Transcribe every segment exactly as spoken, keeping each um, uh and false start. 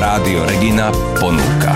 Rádio Regina ponúka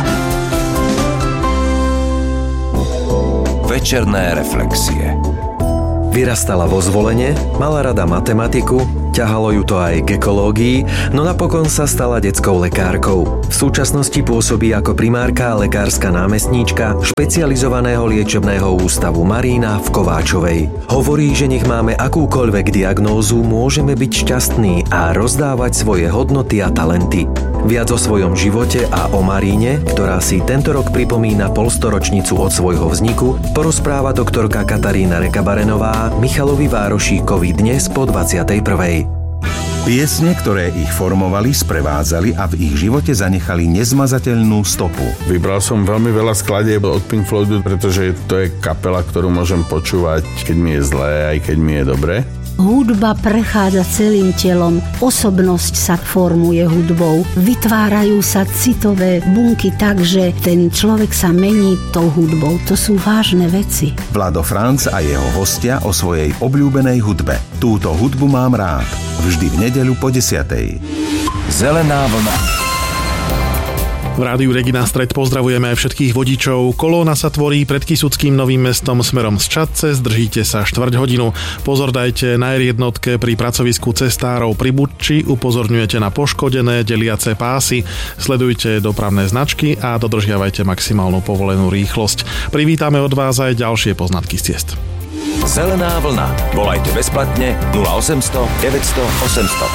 Večerné reflexie. Vyrastala vo Zvolene, mala rada matematiku, ťahalo ju to aj k ekológii, no napokon sa stala detskou lekárkou. V súčasnosti pôsobí ako primárka a lekárska námestníčka špecializovaného liečebného ústavu Marína v Kováčovej. Hovorí, že nech máme akúkoľvek diagnózu, môžeme byť šťastní a rozdávať svoje hodnoty a talenty. Viac o svojom živote a o Maríne, ktorá si tento rok pripomína polstoročnicu od svojho vzniku, porozpráva doktorka Katarína Rekabarenová Michalovi Várošíkovi dnes po dvadsiatej prvej. Piesne, ktoré ich formovali, sprevádzali a v ich živote zanechali nezmazateľnú stopu. Vybral som veľmi veľa skladieb od Pink Floydu, pretože to je kapela, ktorú môžem počúvať, keď mi je zlé, aj keď mi je dobre. Hudba prechádza celým telom, osobnosť sa formuje hudbou, vytvárajú sa citové bunky tak, že ten človek sa mení tou hudbou. To sú vážne veci. Vlado Franc a jeho hostia o svojej obľúbenej hudbe. Túto hudbu mám rád. Vždy v nedeľu po desiatej. Zelená vlna. V rádiu Regina Stred pozdravujeme aj všetkých vodičov. Kolóna sa tvorí pred Kysuckým Novým Mestom smerom z Čadce, zdržíte sa štvrť hodinu. Pozor dajte na er jednotke pri pracovisku cestárov pri Budči, upozorňujete na poškodené deliace pásy, sledujte dopravné značky a dodržiavajte maximálnu povolenú rýchlosť. Privítame od vás aj ďalšie poznatky z ciest. Zelená vlna. Volajte bezplatne nula osemsto deväťsto osemsto.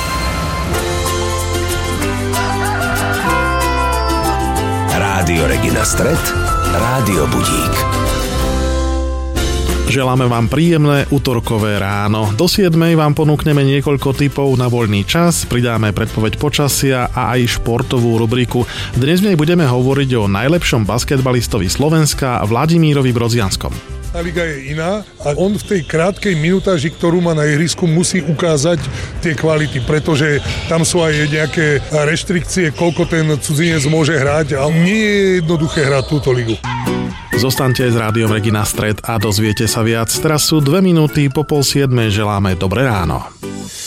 Rádio Regina Stred, Rádio Budík. Želáme vám príjemné utorkové ráno. Do siedmej vám ponúkneme niekoľko tipov na voľný čas, pridáme predpoveď počasia a aj športovú rubriku. Dnes v nej budeme hovoriť o najlepšom basketbalistovi Slovenska Vladimírovi Brodzianskom. Tá liga je iná a on v tej krátkej minutáži, ktorú má na ihrisku, musí ukázať tie kvality, pretože tam sú aj nejaké reštrikcie, koľko ten cudzinec môže hrať a nie je jednoduché hrať túto ligu. Zostaňte s Rádiom Regina Stred a dozviete sa viac. Teraz sú dve minúty po pol siedmej, želáme dobré ráno.